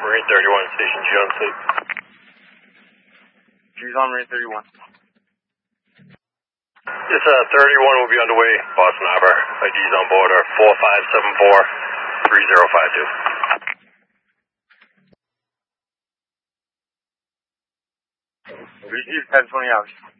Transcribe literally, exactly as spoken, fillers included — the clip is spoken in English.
Marine thirty-one, Station G on site. G's on Marine thirty-one. This uh, thirty-one will be underway, Boston Harbor. I Ds on board are four five seven four, three zero five two. Receive ten twenty hours.